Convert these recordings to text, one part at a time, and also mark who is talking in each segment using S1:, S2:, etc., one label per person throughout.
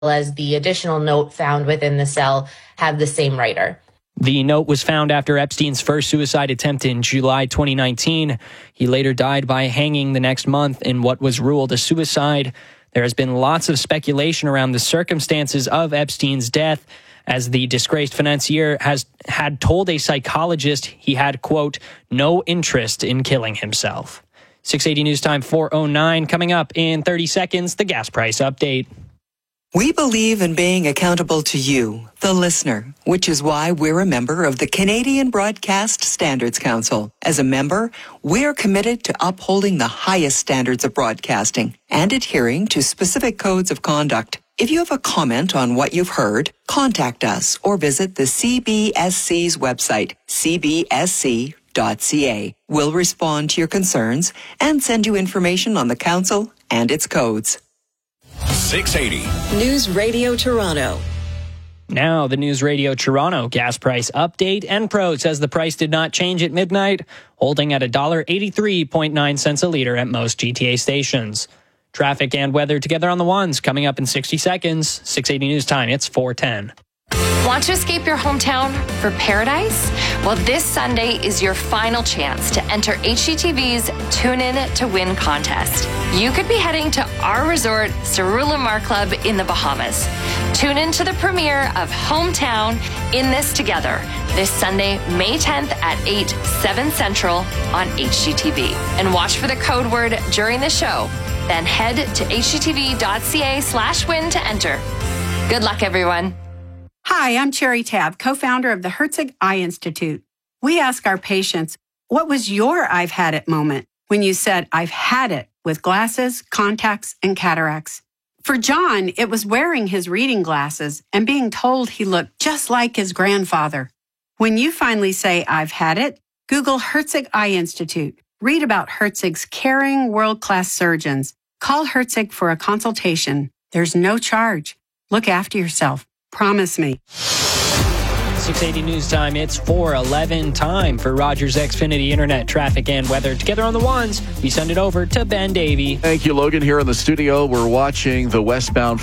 S1: as the additional note found within the cell have the same writer.
S2: The note was found after Epstein's first suicide attempt in July 2019. He later died by hanging the next month in what was ruled a suicide. There has been lots of speculation around the circumstances of Epstein's death, as the disgraced financier had told a psychologist he had, quote, no interest in killing himself. 680 News Time 4:09. Coming up in 30 seconds, the gas price update.
S3: We believe in being accountable to you, the listener, which is why we're a member of the Canadian Broadcast Standards Council. As a member, we're committed to upholding the highest standards of broadcasting and adhering to specific codes of conduct. If you have a comment on what you've heard, contact us or visit the CBSC's website, cbsc.ca. We'll respond to your concerns and send you information on the council and its codes.
S4: 680
S3: News Radio Toronto.
S2: Now, the News Radio Toronto gas price update. Enpro says the price did not change at midnight, holding at $1.83.9 a litre at most GTA stations. Traffic and weather together on the ones coming up in 60 seconds. 680 News Time, it's 4:10.
S5: Want to escape your hometown for paradise? Well, this Sunday is your final chance to enter HGTV's Tune In to Win contest. You could be heading to our resort, Cerula Mar Club in the Bahamas. Tune in to the premiere of Hometown In This Together this Sunday, May 10th at 8, 7 Central on HGTV. And watch for the code word during the show. Then head to hgtv.ca/win to enter. Good luck, everyone.
S6: Hi, I'm Cherry Tab, co-founder of the Herzig Eye Institute. We ask our patients, what was your I've had it moment when you said, I've had it with glasses, contacts, and cataracts? For John, it was wearing his reading glasses and being told he looked just like his grandfather. When you finally say, I've had it, Google Herzig Eye Institute. Read about Herzig's caring, world-class surgeons. Call Herzig for a consultation. There's no charge. Look after yourself. Promise me.
S2: 680 News Time, it's 4:11. Time for Rogers Xfinity Internet traffic and weather. Together on the ones, we send it over to Ben Davey.
S7: Thank you, Logan. Here in the studio, we're watching the westbound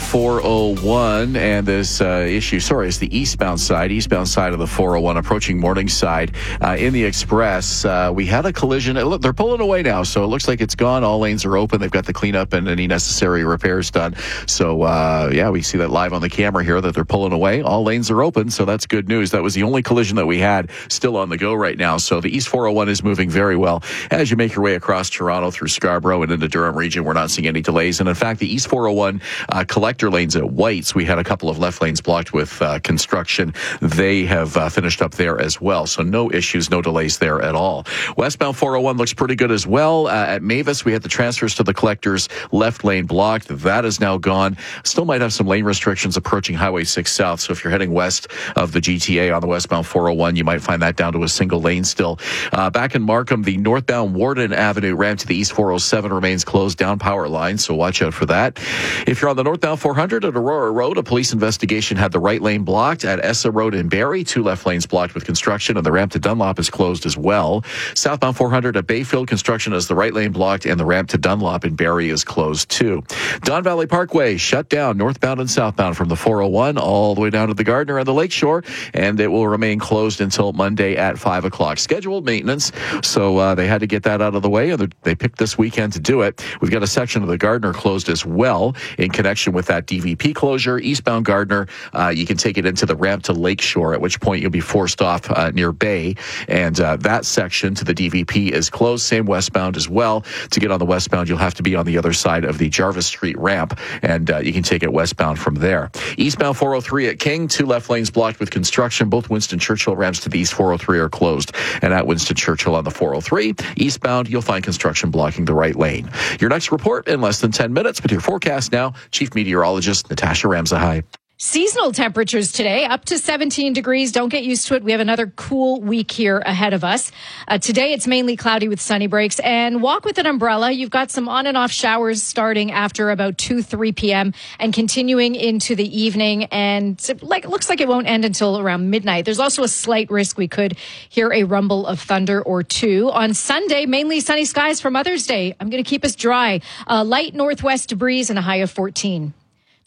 S7: 401 and this it's the eastbound side of the 401 approaching Morningside. In the Express, we had a collision. Look, they're pulling away now, so it looks like it's gone. All lanes are open. They've got the cleanup and any necessary repairs done. So, we see that live on the camera here that they're pulling away. All lanes are open, so that's good news. That was the only collision that we had still on the go right now. So the East 401 is moving very well. As you make your way across Toronto through Scarborough and into Durham region, we're not seeing any delays. And in fact, the East 401 collector lanes at White's, we had a couple of left lanes blocked with construction. They have finished up there as well. So no issues, no delays there at all. Westbound 401 looks pretty good as well. At Mavis, we had the transfers to the collector's left lane blocked. That is now gone. Still might have some lane restrictions approaching Highway 6 South. So if you're heading west of the GTA on the westbound 401, you might find that down to a single lane still. Back in Markham, the northbound Warden Avenue ramp to the East 407 remains closed down power line, so watch out for that. If you're on the northbound 400 at Aurora Road, a police investigation had the right lane blocked at Essa Road in Barrie. 2 left lanes blocked with construction, and the ramp to Dunlop is closed as well. Southbound 400 at Bayfield, construction has the right lane blocked, and the ramp to Dunlop in Barrie is closed too. Don Valley Parkway shut down northbound and southbound from the 401 all the way down to the Gardner and the Lakeshore, and it will remain closed until Monday at 5 o'clock. Scheduled maintenance, so they had to get that out of the way, and they picked this weekend to do it. We've got a section of the Gardner closed as well in connection with that DVP closure. Eastbound Gardner, you can take it into the ramp to Lakeshore, at which point you'll be forced off near Bay, and that section to the DVP is closed. Same westbound as well. To get on the westbound, you'll have to be on the other side of the Jarvis Street ramp, and you can take it westbound from there. Eastbound 403 at King, 2 left lanes blocked with construction. Both Winston Churchill ramps to the East 403 are closed, and at Winston Churchill on the 403 eastbound, you'll find construction blocking the right lane. Your next report in less than 10 minutes, but your forecast now, Chief Meteorologist Natasha Ramzahai.
S8: Seasonal temperatures today, up to 17 degrees. Don't get used to it. We have another cool week here ahead of us. Today, it's mainly cloudy with sunny breaks, and walk with an umbrella. You've got some on and off showers starting after about 3 p.m. and continuing into the evening. And it looks like it won't end until around midnight. There's also a slight risk we could hear a rumble of thunder or two. On Sunday, mainly sunny skies for Mother's Day. I'm going to keep us dry. Light northwest breeze and a high of 14.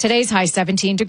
S8: Today's high 17 degrees.